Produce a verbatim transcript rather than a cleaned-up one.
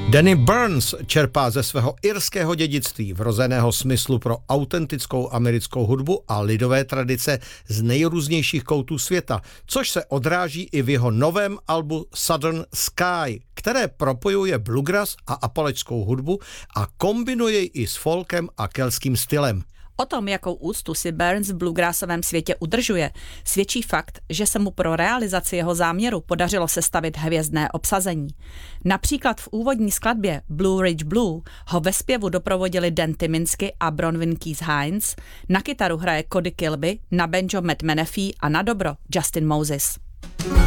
Danny Burns čerpá ze svého irského dědictví, vrozeného smyslu pro autentickou americkou hudbu a lidové tradice z nejrůznějších koutů světa, což se odráží i v jeho novém albu Southern Sky, které propojuje bluegrass a apalečskou hudbu a kombinuje ji i s folkem a keltským stylem. O tom, jakou úctu si Burns v bluegrassovém světě udržuje, svědčí fakt, že se mu pro realizaci jeho záměru podařilo sestavit hvězdné obsazení. Například v úvodní skladbě Blue Ridge Blue ho ve zpěvu doprovodili Dan Tyminsky a Bronwyn Keith Hines, na kytaru hraje Cody Kilby, na banjo Matt Menefee a na dobro Justin Moses.